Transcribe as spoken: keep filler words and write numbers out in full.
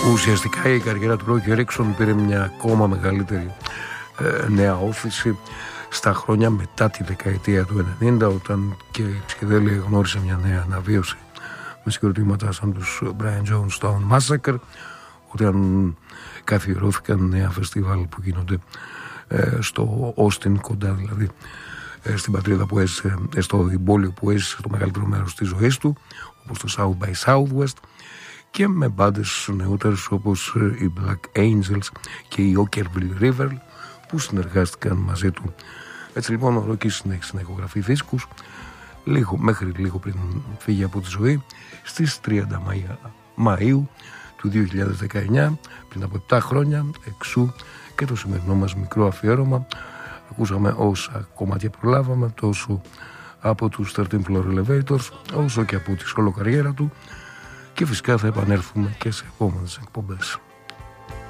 Ουσιαστικά η καριέρα του Ρόκι Όριξον πήρε μια ακόμα μεγαλύτερη ε, νέα όθηση στα χρόνια μετά τη δεκαετία του ενενήντα, όταν και η ψυχεδέλεια γνώρισε μια νέα αναβίωση με συγκροτήματα σαν τους Brian Jonestown Massacre, όταν καθιερώθηκαν νέα φεστιβάλ που γίνονται ε, στο Austin, κοντά δηλαδή ε, στην πατρίδα που έζησε, ε, στο εμπόλιο που έζησε το μεγαλύτερο μέρος της ζωής του, όπως το South by Southwest, και με μπάντες νεότερες όπως οι Black Angels και οι Ockerville River που συνεργάστηκαν μαζί του. Έτσι λοιπόν ο Ρόκι συνέχισε να ηχογραφεί δίσκους λίγο, μέχρι λίγο πριν φύγει από τη ζωή, στις τριάντα Μαΐου του δύο χιλιάδες δεκαεννιά, πριν από επτά χρόνια, εξού και το σημερινό μας μικρό αφιέρωμα. Ακούσαμε όσα κομμάτια προλάβαμε, τόσο από τους thirteen Floor Elevators όσο και από τη σόλο καριέρα του, και φυσικά θα επανέλθουμε και σε επόμενες εκπομπές.